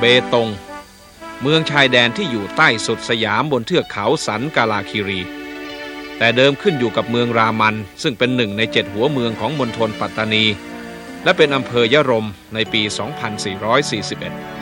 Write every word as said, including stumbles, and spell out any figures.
เบตงเมืองชายแดนที่อยู่ใต้สุดสยามบนเทือกเขาสันกาลาคีรีแต่เดิมขึ้นอยู่กับเมืองรามันซึ่งเป็นหนึ่งในเจ็ดหัวเมืองของมณฑลปัตตานีและเป็นอำเภอยะรมในปี สองพันสี่ร้อยสี่สิบเอ็ด